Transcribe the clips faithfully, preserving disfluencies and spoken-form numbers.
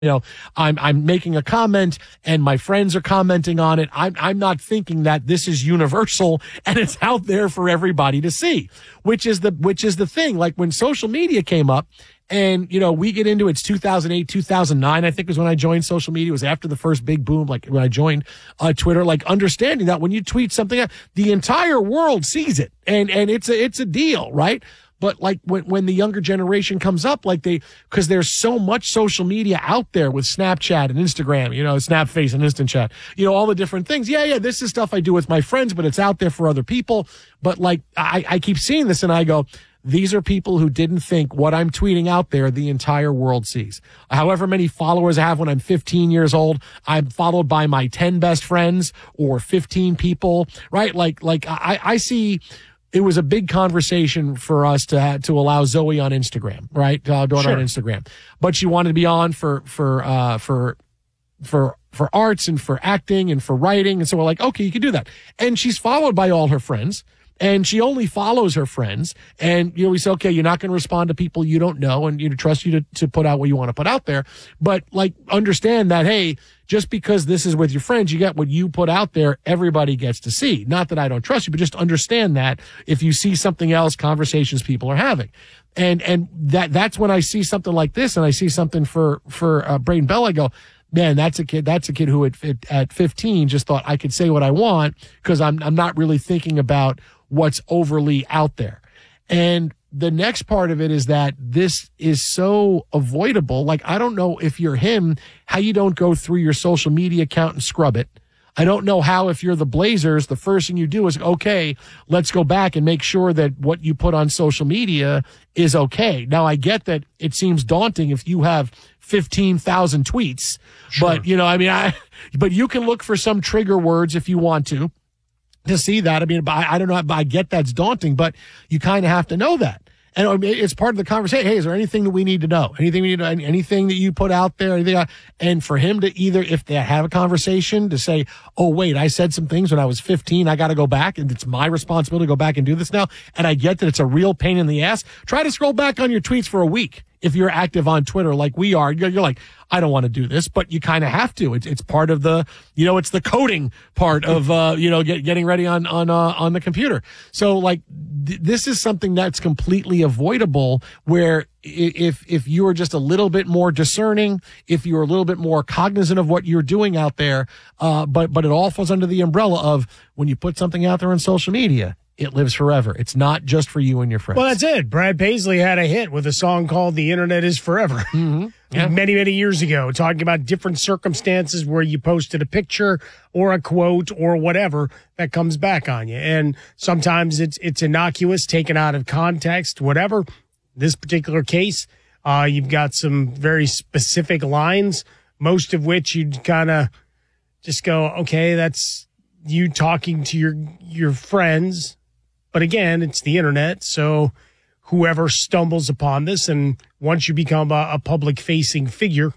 You know, I'm I'm making a comment and my friends are commenting on it. I'm I'm not thinking that this is universal and it's out there for everybody to see, which is the which is the thing. Like when social media came up, and you know we get into it's two thousand eight, two thousand nine. I think was when I joined social media. It was after the first big boom, like when I joined uh, Twitter. Like understanding that when you tweet something, the entire world sees it, and and it's a it's a deal, right? But like when, when the younger generation comes up, like they, cause there's so much social media out there with Snapchat and Instagram, you know, Snapface and Instant Chat, you know, all the different things. Yeah, yeah, this is stuff I do with my friends, but it's out there for other people. But like, I, I keep seeing this and I go, these are people who didn't think what I'm tweeting out there, the entire world sees. However many followers I have when I'm fifteen years old, I'm followed by my ten best friends or fifteen people, right? Like, like I, I see, it was a big conversation for us to have, to allow Zoe on Instagram, right? Uh, daughter Sure. on Instagram, but she wanted to be on for for uh, for for for arts and for acting and for writing, and so we're like, okay, you can do that. And she's followed by all her friends, and she only follows her friends. And you know, we say, okay, you're not going to respond to people you don't know, and you know, trust you to to put out what you want to put out there. But like, understand that, hey, just because this is with your friends, you get what you put out there, everybody gets to see. Not that I don't trust you, but just understand that if you see something else, conversations people are having. And, and that, that's when I see something like this and I see something for, for, uh, Braden Bell, I go, man, that's a kid, that's a kid who at, at fifteen just thought I could say what I want because I'm, I'm not really thinking about what's overly out there. And the next part of it is that this is so avoidable. Like, I don't know if you're him, how you don't go through your social media account and scrub it. I don't know how, if you're the Blazers, the first thing you do is, okay, let's go back and make sure that what you put on social media is okay. Now, I get that it seems daunting if you have fifteen thousand tweets, Sure. but you know, I mean, I, but you can look for some trigger words if you want to. To see that, I mean, I, I don't know, I get that's daunting, but you kind of have to know that. And I mean, it's part of the conversation. Hey, is there anything that we need to know? Anything we need to know? Anything that you put out there? Anything? And for him to either, if they have a conversation, to say, oh, wait, I said some things when I was fifteen. I got to go back, and it's my responsibility to go back and do this now. And I get that it's a real pain in the ass. Try to scroll back on your tweets for a week. If you're active on Twitter like we are, you're, you're like, I don't want to do this, but you kind of have to. It's it's part of the, you know, it's the coding part of, uh, you know, get, getting ready on on uh, on the computer. So like, th- this is something that's completely avoidable. Where if if you are just a little bit more discerning, if you're a little bit more cognizant of what you're doing out there, uh, but but it all falls under the umbrella of when you put something out there on social media, it lives forever. It's not just for you and your friends. Well, that's it. Brad Paisley had a hit with a song called The Internet is Forever. Mm-hmm. Yeah. Many, many years ago, talking about different circumstances where you posted a picture or a quote or whatever that comes back on you. And sometimes it's it's innocuous, taken out of context, whatever. This particular case, uh, you've got some very specific lines, most of which you'd kind of just go, okay, that's you talking to your your friends. But again, it's the internet, so whoever stumbles upon this, and once you become a, a public-facing figure,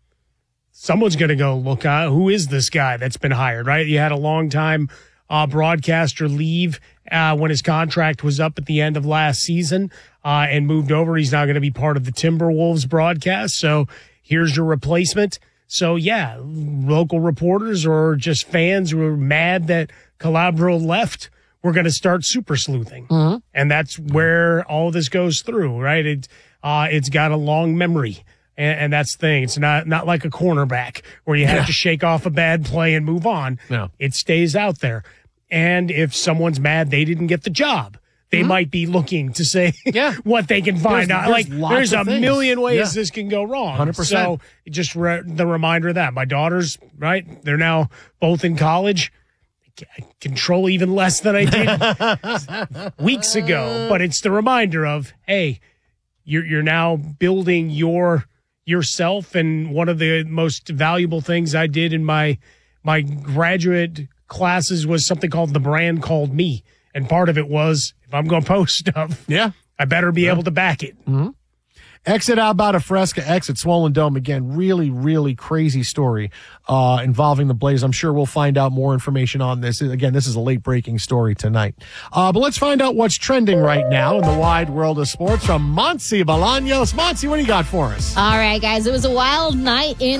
someone's going to go, look, uh, who is this guy that's been hired, right? You had a long-time uh, broadcaster leave uh, when his contract was up at the end of last season uh, and moved over. He's now going to be part of the Timberwolves broadcast, so here's your replacement. So, yeah, local reporters or just fans who are mad that Calabro left, we're going to start super sleuthing. Mm-hmm. And that's where all this goes through, right? It, uh, it's got a long memory. And, and that's the thing. It's not, not like a cornerback where you have Yeah. to shake off a bad play and move on. No. It stays out there. And if someone's mad they didn't get the job, they Mm-hmm. might be looking to say Yeah. what they can find There's- out. there's Like, lots there's of a things. million ways Yeah. this can go wrong. one hundred percent. So just re- the reminder of that. My daughters, right, they're now both in college. I control even less than I did weeks ago, but it's the reminder of, hey, you're you're now building your yourself. And one of the most valuable things I did in my my graduate classes was something called The Brand Called Me, and part of it was if I'm going to post stuff, Yeah. I better be able to back it. Mm-hmm. Exit Alberta Fresca, exit Swollen Dome. Again, really, really crazy story uh, involving the Blaze. I'm sure we'll find out more information on this. Again, this is a late breaking story tonight. Uh, but let's find out what's trending right now in the wide world of sports from Monse Bolaños. Monse, what do you got for us? All right, guys. It was a wild night in